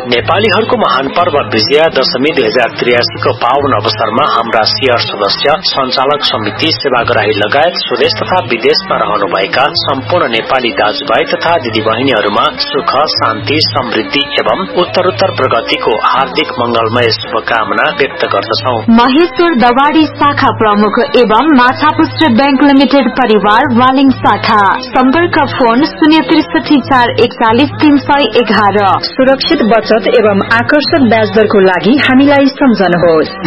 नेपालीहरूको महान पर्व विजया दशमी 2083 को पावन अवसरमा हाम्रा सियर सदस्य, सञ्चालक समिति, सेवाग्राही लगायत स्वदेश तथा विदेशमा रहनुभएका सम्पूर्ण नेपाली दाजुभाइ तथा दिदीबहिनीहरूमा सुख, शान्ति, समृद्धि एवं उत्तरोत्तर प्रगतिको हार्दिक मंगलमय शुभकामना व्यक्त गर्दछौ। महेश्वर दवाडी शाखा प्रमुख एवं माछापुष्ट बैंक लिमिटेड परिवार वालिङ शाखा। सम्पर्क फोन 063 441 311। सुरक्षित बचत एवं आकर्षक ब्याज दरको लागि हामीलाई सम्झनुहोस्